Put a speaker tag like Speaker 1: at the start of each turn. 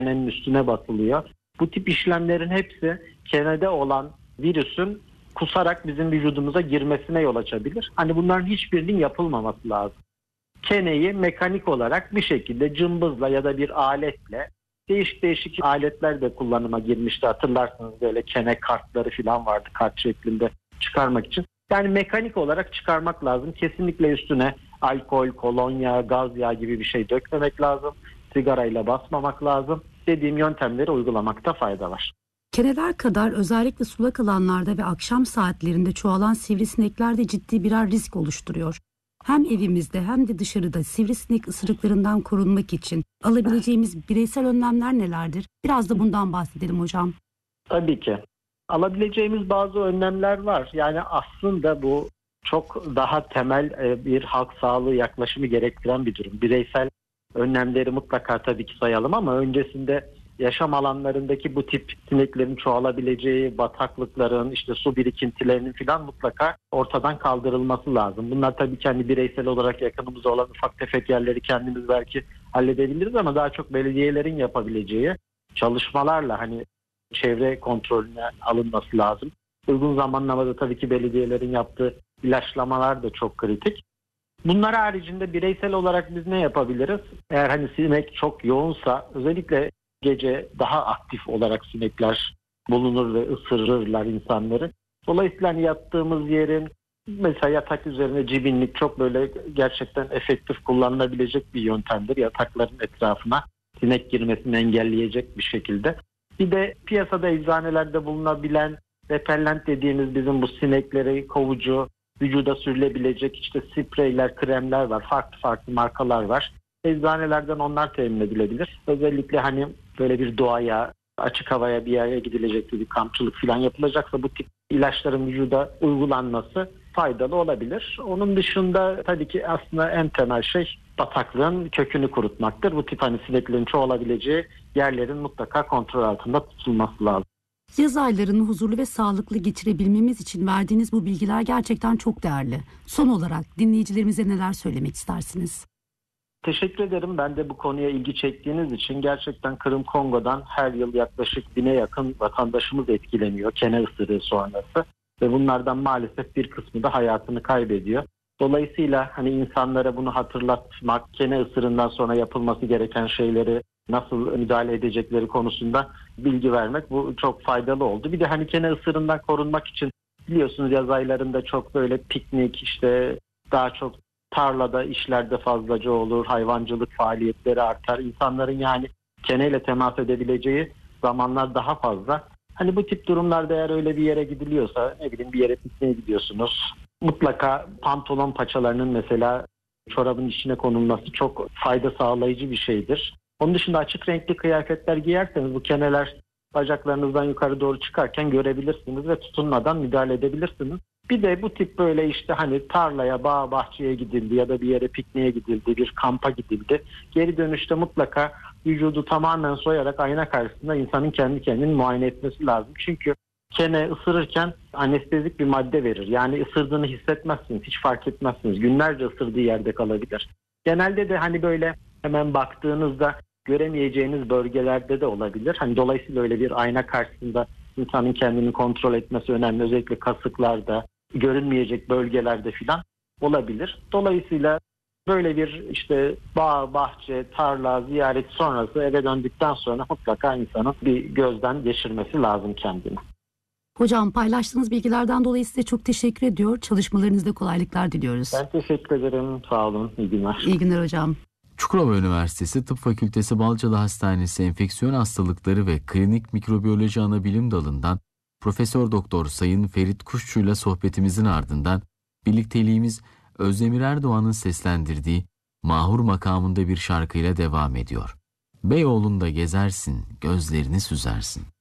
Speaker 1: kenenin üstüne basılıyor. Bu tip işlemlerin hepsi kenede olan virüsün kusarak bizim vücudumuza girmesine yol açabilir. Hani bunların hiçbirinin yapılmaması lazım. Keneyi mekanik olarak bir şekilde cımbızla ya da bir aletle, değişik aletler de kullanıma girmişti. Hatırlarsınız böyle kene kartları falan vardı, kart şeklinde çıkarmak için. Yani mekanik olarak çıkarmak lazım. Kesinlikle üstüne alkol, kolonya, gaz yağı gibi bir şey dökmemek lazım. Sigarayla basmamak lazım. Dediğim yöntemleri uygulamakta fayda var.
Speaker 2: Keneler kadar özellikle sulak alanlarda ve akşam saatlerinde çoğalan sivrisinekler de ciddi birer risk oluşturuyor. Hem evimizde hem de dışarıda sivrisinek ısırıklarından korunmak için alabileceğimiz bireysel önlemler nelerdir? Biraz da bundan bahsedelim hocam.
Speaker 1: Tabii ki. Alabileceğimiz bazı önlemler var. Yani aslında bu çok daha temel bir halk sağlığı yaklaşımı gerektiren bir durum. Bireysel önlemleri mutlaka tabii ki sayalım ama öncesinde yaşam alanlarındaki bu tip sineklerin çoğalabileceği bataklıkların, işte su birikintilerinin falan mutlaka ortadan kaldırılması lazım. Bunlar tabii ki hani bireysel olarak yakınımızda olan ufak tefek yerleri kendimiz belki halledebiliriz ama daha çok belediyelerin yapabileceği çalışmalarla hani çevre kontrolüne alınması lazım. Uygun zamanlamada tabii ki belediyelerin yaptığı ilaçlamalar da çok kritik. Bunlar haricinde bireysel olarak biz ne yapabiliriz? Eğer hani sinek çok yoğunsa özellikle gece daha aktif olarak sinekler bulunur ve ısırırlar insanları. Dolayısıyla hani yattığımız yerin mesela yatak üzerine cibinlik çok böyle gerçekten efektif kullanılabilecek bir yöntemdir. Yatakların etrafına sinek girmesini engelleyecek bir şekilde. Bir de piyasada eczanelerde bulunabilen repellent dediğimiz bizim bu sinekleri kovucu, vücuda sürülebilecek işte spreyler, kremler var. Farklı markalar var. Eczanelerden onlar temin edilebilir. Özellikle hani böyle bir doğaya, açık havaya bir yere gidilecek bir kampçılık falan yapılacaksa bu tip ilaçların vücuda uygulanması faydalı olabilir. Onun dışında tabii ki aslında en temel şey bataklığın kökünü kurutmaktır. Bu tip hani sineklerin çoğalabileceği yerlerin mutlaka kontrol altında tutulması lazım.
Speaker 2: Yaz aylarını huzurlu ve sağlıklı geçirebilmemiz için verdiğiniz bu bilgiler gerçekten çok değerli. Son olarak dinleyicilerimize neler söylemek istersiniz?
Speaker 1: Teşekkür ederim. Ben de bu konuya ilgi çektiğiniz için gerçekten Kırım Kongo'dan her yıl yaklaşık 1000'e yakın vatandaşımız etkileniyor kene ısırığı sonrası ve bunlardan maalesef bir kısmı da hayatını kaybediyor. Dolayısıyla hani insanlara bunu hatırlatmak, kene ısırığından sonra yapılması gereken şeyleri nasıl müdahale edecekleri konusunda bilgi vermek bu çok faydalı oldu. Bir de hani kene ısırığından korunmak için biliyorsunuz yaz aylarında çok böyle piknik işte daha çok tarlada işlerde fazlaca olur, hayvancılık faaliyetleri artar. İnsanların yani keneyle temas edebileceği zamanlar daha fazla. Hani bu tip durumlarda eğer öyle bir yere gidiliyorsa, ne bileyim bir yere pikniğe gidiyorsunuz. Mutlaka pantolon paçalarının mesela çorabın içine konulması çok fayda sağlayıcı bir şeydir. Onun dışında açık renkli kıyafetler giyerseniz bu keneler bacaklarınızdan yukarı doğru çıkarken görebilirsiniz ve tutunmadan müdahale edebilirsiniz. Bir de bu tip böyle işte hani tarlaya, bağ, bahçeye gidildi ya da bir yere pikniğe gidildi, bir kampa gidildi. Geri dönüşte mutlaka vücudu tamamen soyarak ayna karşısında insanın kendi kendini muayene etmesi lazım. Çünkü kene ısırırken anestezik bir madde verir. Yani ısırdığını hissetmezsiniz, hiç fark etmezsiniz. Günlerce ısırdığı yerde kalabilir. Genelde de hani böyle hemen baktığınızda göremeyeceğiniz bölgelerde de olabilir. Hani dolayısıyla öyle bir ayna karşısında insanın kendini kontrol etmesi önemli. Özellikle kasıklarda, görünmeyecek bölgelerde filan olabilir. Dolayısıyla böyle bir işte bağ, bahçe, tarla, ziyaret sonrası eve döndükten sonra mutlaka insanın bir gözden geçirmesi lazım kendini.
Speaker 2: Hocam paylaştığınız bilgilerden dolayı size çok teşekkür ediyor. Çalışmalarınızda kolaylıklar diliyoruz.
Speaker 1: Ben teşekkür ederim. Sağ olun. İyi günler.
Speaker 2: İyi günler hocam.
Speaker 3: Çukurova Üniversitesi Tıp Fakültesi Balcalı Hastanesi Enfeksiyon Hastalıkları ve Klinik Mikrobiyoloji Anabilim Dalı'ndan Profesör Doktor Sayın Ferit Kuşçu'yla sohbetimizin ardından birlikteliğimiz Özdemir Erdoğan'ın seslendirdiği Mahur makamında bir şarkıyla devam ediyor. Beyoğlu'nda gezersin, gözlerini süzersin.